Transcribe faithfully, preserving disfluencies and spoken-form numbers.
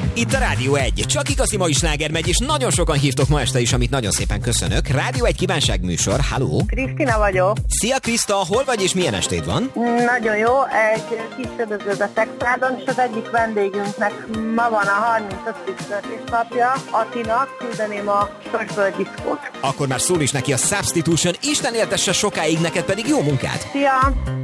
Itt a Rádió egy. Csak igazi mai sláger megy, és nagyon sokan hívtok ma este is, amit nagyon szépen köszönök. Rádió egy kívánságműsor. Halló! Krisztina vagyok. Szia Kriszta, hol vagy és milyen estéd van? Nagyon jó, egy kis üdvözlőt a Szexádon, és az egyik vendégünknek ma van a harmincötödik születésnapja, Attinak küldeném a Sorsföld diszkót. Akkor már szól is neki a Substitution, Isten éltesse sokáig, neked pedig jó munkát! Szia!